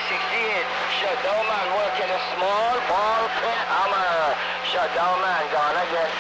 68. Shadow Man working a small ball pin hammer. Shadow Man gonna get